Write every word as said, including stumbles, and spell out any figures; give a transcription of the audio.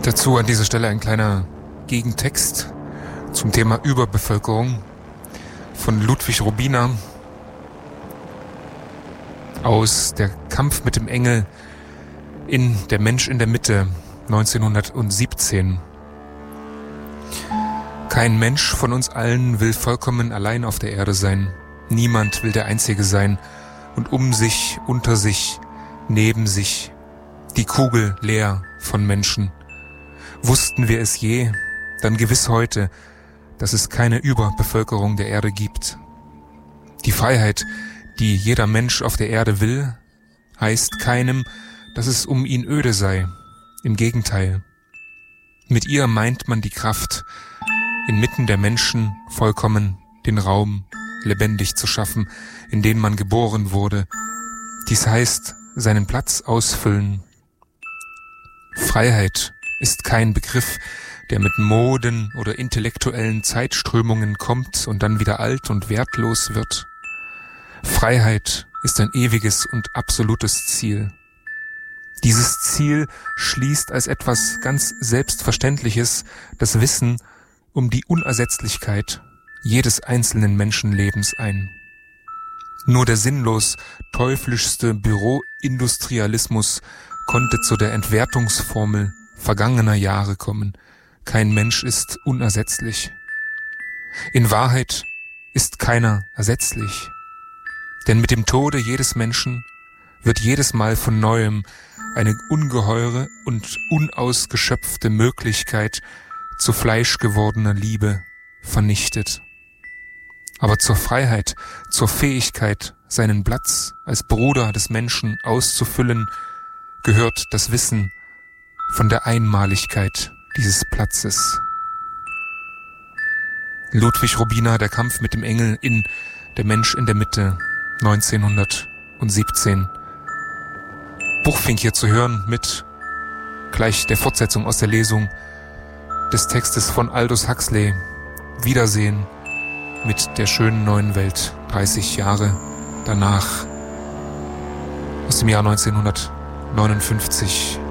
Dazu an dieser Stelle ein kleiner Gegentext zum Thema Überbevölkerung von Ludwig Robina aus Der Kampf mit dem Engel in Der Mensch in der Mitte neunzehnhundertsiebzehn. Kein Mensch von uns allen will vollkommen allein auf der Erde sein. Niemand will der Einzige sein und um sich, unter sich, neben sich, die Kugel leer von Menschen. Wussten wir es je, dann gewiss heute, dass es keine Überbevölkerung der Erde gibt. Die Freiheit, die jeder Mensch auf der Erde will, heißt keinem, dass es um ihn öde sei. Im Gegenteil. Mit ihr meint man die Kraft, inmitten der Menschen vollkommen den Raum lebendig zu schaffen, in den man geboren wurde. Dies heißt, seinen Platz ausfüllen. Freiheit ist kein Begriff, der mit Moden oder intellektuellen Zeitströmungen kommt und dann wieder alt und wertlos wird. Freiheit ist ein ewiges und absolutes Ziel. Dieses Ziel schließt als etwas ganz Selbstverständliches das Wissen um die Unersetzlichkeit jedes einzelnen Menschenlebens ein. Nur der sinnlos teuflischste Büroindustrialismus konnte zu der Entwertungsformel vergangener Jahre kommen. Kein Mensch ist unersetzlich. In Wahrheit ist keiner ersetzlich. Denn mit dem Tode jedes Menschen wird jedes Mal von Neuem eine ungeheure und unausgeschöpfte Möglichkeit zu Fleisch gewordener Liebe vernichtet. Aber zur Freiheit, zur Fähigkeit, seinen Platz als Bruder des Menschen auszufüllen, gehört das Wissen von der Einmaligkeit dieses Platzes. Ludwig Robina, Der Kampf mit dem Engel in Der Mensch in der Mitte, neunzehnhundertsiebzehn. Buchfink hier zu hören mit gleich der Fortsetzung aus der Lesung des Textes von Aldous Huxley, Wiedersehen mit der schönen neuen Welt, dreißig Jahre danach, aus dem Jahr neunzehnhundertneunundfünfzig.